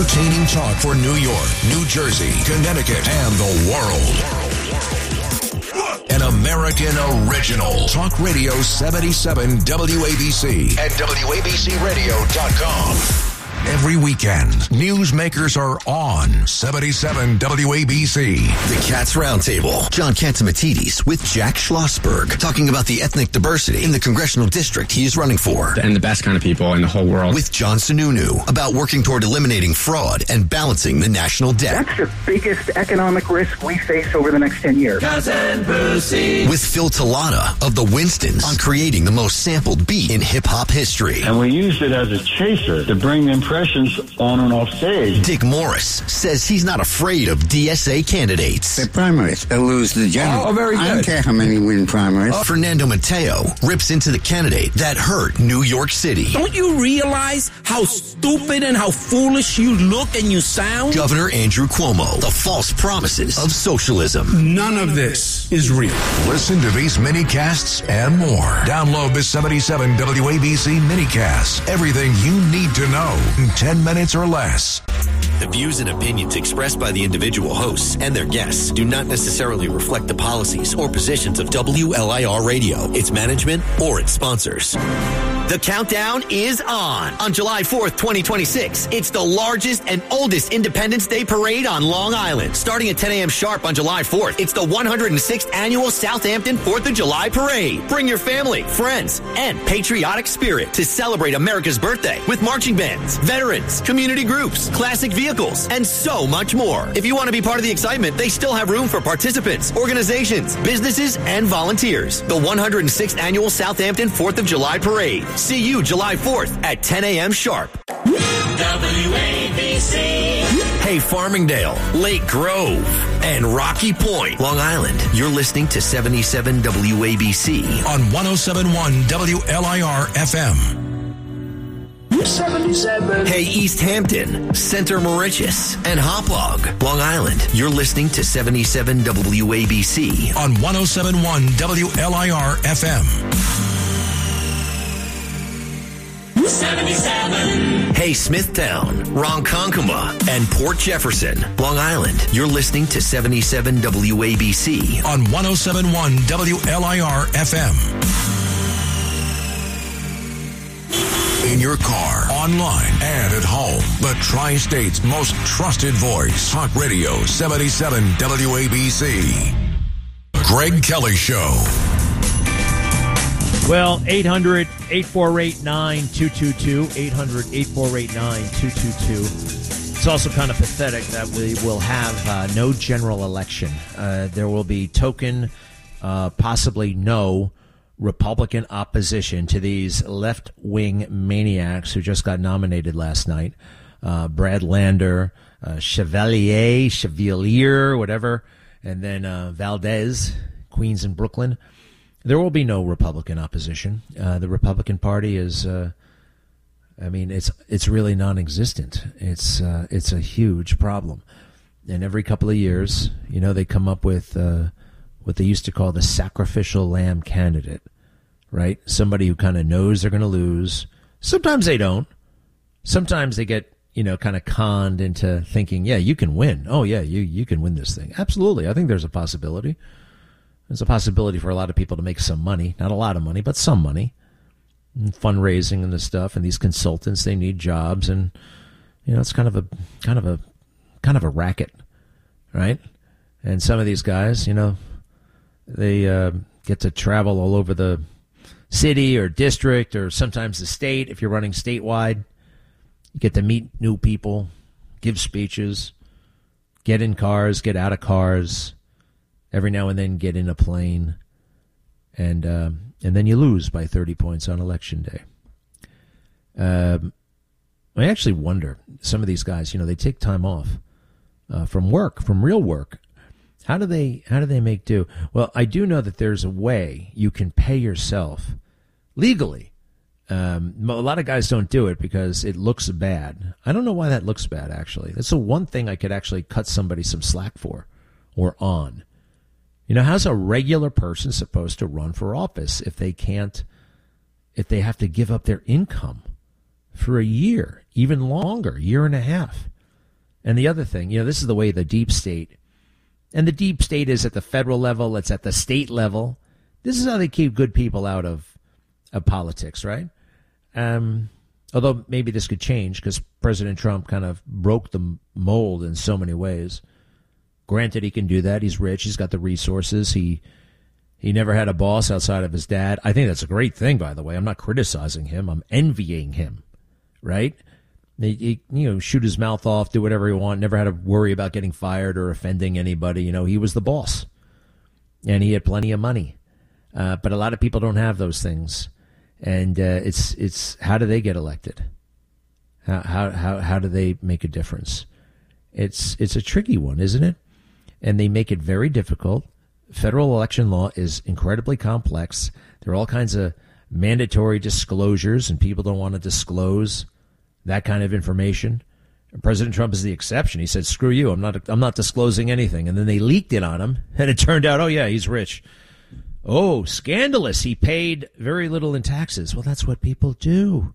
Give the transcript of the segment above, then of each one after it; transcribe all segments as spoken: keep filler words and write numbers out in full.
entertaining talk for New York, New Jersey, Connecticut, and the world. An American original. Talk Radio seventy-seven W A B C at W A B C radio dot com. Every weekend, newsmakers are on seventy-seven W A B C. The Cats Roundtable. John Catsimatidis with Jack Schlossberg talking about the ethnic diversity in the congressional district he is running for. And the best kind of people in the whole world. With John Sununu about working toward eliminating fraud and balancing the national debt. That's the biggest economic risk we face over the next ten years. Cousin Brucey. With Phil Talata of the Winstons on creating the most sampled beat in hip-hop history. And we used it as a chaser to bring them impressions on and off stage. Dick Morris says he's not afraid of D S A candidates. The primaries, they'll lose the general. Oh, very good. I don't care how many win primaries. Uh, Fernando Mateo rips into the candidate that hurt New York City. Don't you realize how stupid and how foolish you look and you sound? Governor Andrew Cuomo, the false promises of socialism. None of this is real. Listen to these mini-casts and more. Download the seventy-seven W A B C mini-cast. Everything you need to know in ten minutes or less. The views and opinions expressed by the individual hosts and their guests do not necessarily reflect the policies or positions of W L I R Radio, its management, or its sponsors. The countdown is on. On July fourth, twenty twenty-six, it's the largest and oldest Independence Day parade on Long Island. Starting at ten a.m. sharp on July fourth, it's the one hundred sixth Annual Southampton fourth of July Parade. Bring your family, friends, and patriotic spirit to celebrate America's birthday with marching bands, veterans, community groups, classic vehicles, and so much more. If you want to be part of the excitement, they still have room for participants, organizations, businesses, and volunteers. The one hundred sixth Annual Southampton fourth of July Parade. See you July fourth at ten a.m. sharp. W A B C. Hey, Farmingdale, Lake Grove, and Rocky Point, Long Island. You're listening to seventy-seven W A B C on one oh seven point one W L I R F M. seventy-seven. Hey, East Hampton, Center Mauritius, and Hauppauge, Long Island. You're listening to seventy-seven W A B C on one oh seven point one W L I R F M. seventy-seven. Hey, Smithtown, Ronkonkoma, and Port Jefferson, Long Island. You're listening to seventy-seven W A B C on one oh seven point one W L I R F M. In your car, online, and at home. The Tri-State's most trusted voice. Talk Radio seventy-seven W A B C. Greg Kelly Show. Well, eight hundred, eight four eight, nine two two two, eight hundred, eight four eight, nine two two two. It's also kind of pathetic that we will have uh, no general election. Uh, there will be token, uh, possibly no Republican opposition to these left-wing maniacs who just got nominated last night. Uh, Brad Lander, uh, Chevalier, Chevalier, whatever, and then uh, Valdez, Queens and Brooklyn. There will be no Republican opposition. Uh, the Republican Party is, uh, I mean, it's it's really non-existent. It's uh, it's a huge problem. And every couple of years, you know, they come up with uh, what they used to call the sacrificial lamb candidate, right? Somebody who kind of knows they're going to lose. Sometimes they don't. Sometimes they get, you know, kind of conned into thinking, yeah, you can win. Oh, yeah, you, you can win this thing. Absolutely. I think there's a possibility. There's a possibility for a lot of people to make some money. Not a lot of money, but some money. And fundraising and this stuff. And these consultants, they need jobs. And, you know, it's kind of a, kind of a, kind of a racket, right? And some of these guys, you know, they uh, get to travel all over the city or district or sometimes the state. If you're running statewide, you get to meet new people, give speeches, get in cars, get out of cars. Every now and then get in a plane, and uh, and then you lose by thirty points on Election Day. Um, I actually wonder, some of these guys, you know, they take time off uh, from work, from real work. How do they how do they make do? Well, I do know that there's a way you can pay yourself legally. Um, a lot of guys don't do it because it looks bad. I don't know why that looks bad, actually. That's the one thing I could actually cut somebody some slack for or on. You know, how's a regular person supposed to run for office if they can't, if they have to give up their income for a year, even longer, year and a half? And the other thing, you know, this is the way the deep state, and the deep state is at the federal level, it's at the state level. This is how they keep good people out of, of politics, right? Um, although maybe this could change because President Trump kind of broke the mold in so many ways. Granted, he can do that. He's rich. He's got the resources. He he never had a boss outside of his dad. I think that's a great thing, by the way. I'm not criticizing him. I'm envying him, right? He, he, you know, shoot his mouth off, do whatever he want. Never had to worry about getting fired or offending anybody. You know, he was the boss, and he had plenty of money. Uh, but a lot of people don't have those things, and uh, it's it's how do they get elected? How how how how do they make a difference? It's it's a tricky one, isn't it? And they make it very difficult. Federal election law is incredibly complex. There are all kinds of mandatory disclosures, and people don't want to disclose that kind of information. And President Trump is the exception. He said, "Screw you! I'm not. I'm not disclosing anything." And then they leaked it on him, and it turned out, oh yeah, he's rich. Oh, scandalous! He paid very little in taxes. Well, that's what people do.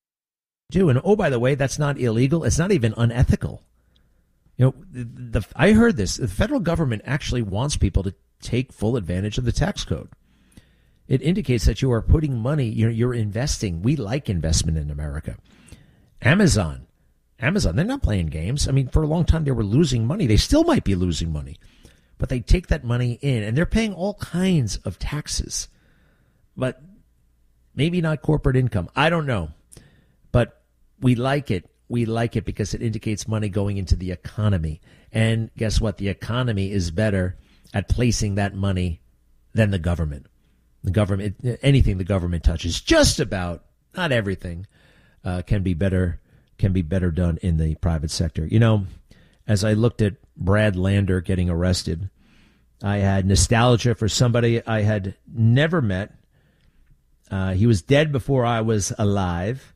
Do and oh, by the way, that's not illegal. It's not even unethical. You know, the, the I heard this. The federal government actually wants people to take full advantage of the tax code. It indicates that you are putting money, you're, you're investing. We like investment in America. Amazon, Amazon, they're not playing games. I mean, for a long time, they were losing money. They still might be losing money. But they take that money in, and they're paying all kinds of taxes. But maybe not corporate income. I don't know. But we like it. We like it because it indicates money going into the economy. And guess what? The economy is better at placing that money than the government. The government, anything the government touches, just about, not everything, uh, can be better, can be better done in the private sector. You know, as I looked at Brad Lander getting arrested, I had nostalgia for somebody I had never met. Uh, he was dead before I was alive.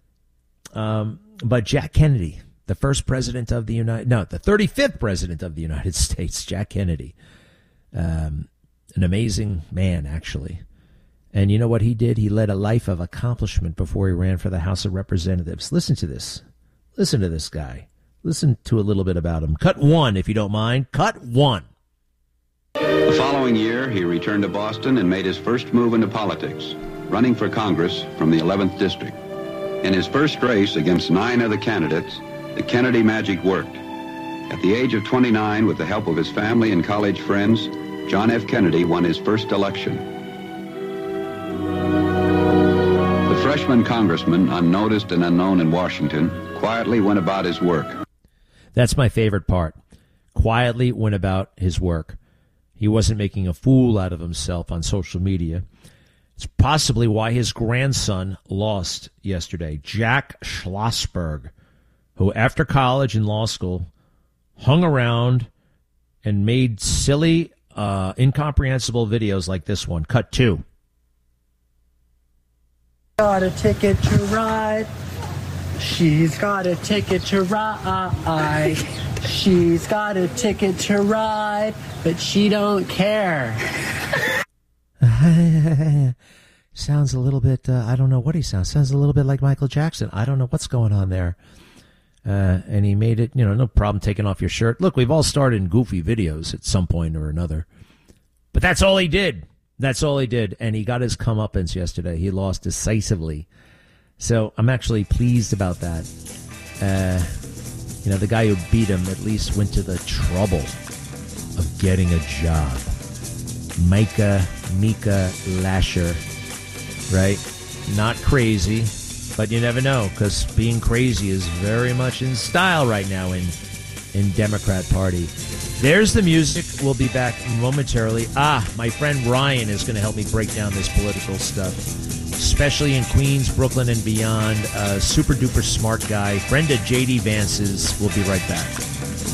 Um, but Jack Kennedy, the first president of the United, no, the thirty-fifth president of the United States, Jack Kennedy, um, an amazing man, actually. And you know what he did? He led a life of accomplishment before he ran for the House of Representatives. Listen to this. Listen to this guy. Listen to a little bit about him. Cut one, if you don't mind. Cut one. The following year, he returned to Boston and made his first move into politics, running for Congress from the eleventh District. In his first race against nine other candidates, the Kennedy magic worked. At the age of twenty-nine, with the help of his family and college friends, John F. Kennedy won his first election. The freshman congressman, unnoticed and unknown in Washington, quietly went about his work. That's my favorite part. Quietly went about his work. He wasn't making a fool out of himself on social media. It's possibly why his grandson lost yesterday. Jack Schlossberg, who after college and law school hung around and made silly, uh, incomprehensible videos like this one. Cut two. Got a ticket to ride. She's got a ticket to ride. She's got a ticket to ride, but she don't care. Sounds a little bit, uh, I don't know what he sounds. Sounds a little bit like Michael Jackson. I don't know what's going on there. Uh, and he made it, you know, no problem taking off your shirt. Look, we've all started in goofy videos at some point or another. But that's all he did. That's all he did. And he got his comeuppance yesterday. He lost decisively. So I'm actually pleased about that. Uh, you know, the guy who beat him at least went to the trouble of getting a job. Micah, Mika Lasher, right? Not crazy, but you never know, because being crazy is very much in style right now in in Democrat Party. There's the music. We'll be back momentarily. Ah, my friend Ryan is going to help me break down this political stuff, especially in Queens, Brooklyn, and beyond. Uh, super duper smart guy. Friend of J D Vance's. We'll be right back.